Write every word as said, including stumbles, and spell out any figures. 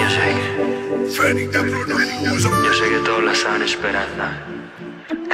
Music. Yo sé que todos la estaban esperando.